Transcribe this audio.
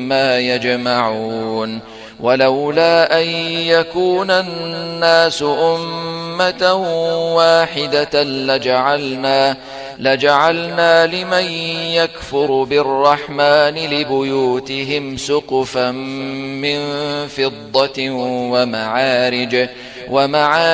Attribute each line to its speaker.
Speaker 1: ما يجمعون ولولا أن يكون الناس أمة واحدة لجعلنا لمن يكفر بالرحمن لبيوتهم سقفا من فضة ومعارج